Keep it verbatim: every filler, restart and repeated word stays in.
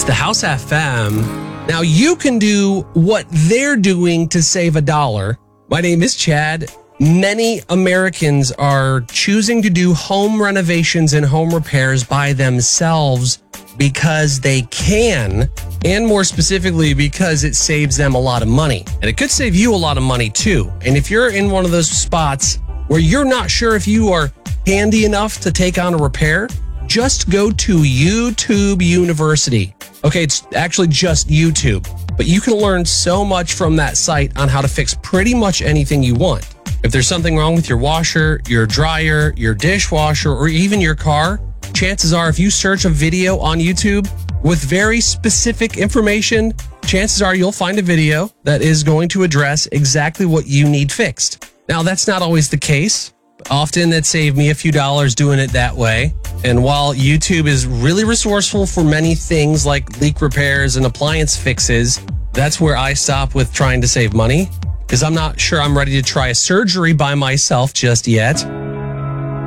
It's the House F M. Now you can do what they're doing to save a dollar. My name is Chad. Many Americans are choosing to do home renovations and home repairs by themselves because they can, and more specifically because it saves them a lot of money. And it could save you a lot of money too. And if you're in one of those spots where you're not sure if you are handy enough to take on a repair, just go to YouTube University. Okay, it's actually just YouTube, but you can learn so much from that site on how to fix pretty much anything you want. If there's something wrong with your washer, your dryer, your dishwasher, or even your car, chances are if you search a video on YouTube with very specific information, chances are you'll find a video that is going to address exactly what you need fixed. Now, that's not always the case. Often it saved me a few dollars doing it that way. And while YouTube is really resourceful for many things like leak repairs and appliance fixes, that's where I stop with trying to save money, because I'm not sure I'm ready to try a surgery by myself just yet.